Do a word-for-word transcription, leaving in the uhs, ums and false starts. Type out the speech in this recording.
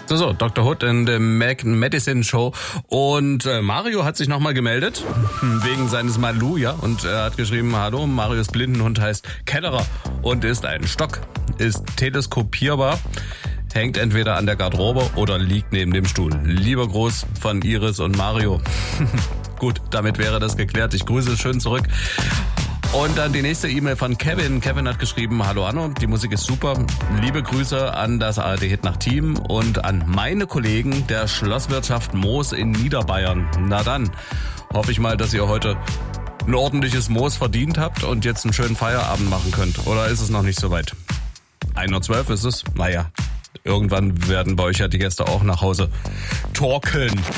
So, so, Doktor Hood in der Mac Medicine Show. Und äh, Mario hat sich nochmal gemeldet, wegen seines Malou, ja. Und er hat geschrieben, hallo, Marios Blindenhund heißt Kellerer und ist ein Stock, ist teleskopierbar, hängt entweder an der Garderobe oder liegt neben dem Stuhl. Lieber Gruß von Iris und Mario. Gut, damit wäre das geklärt. Ich grüße schön zurück. Und dann die nächste E-Mail von Kevin. Kevin hat geschrieben, hallo Anno, die Musik ist super. Liebe Grüße an das A R D-Hit-Nach-Team und an meine Kollegen der Schlosswirtschaft Moos in Niederbayern. Na dann, hoffe ich mal, dass ihr heute ein ordentliches Moos verdient habt und jetzt einen schönen Feierabend machen könnt. Oder ist es noch nicht so weit? ein Uhr zwölf ist es? Naja, irgendwann werden bei euch ja die Gäste auch nach Hause torkeln.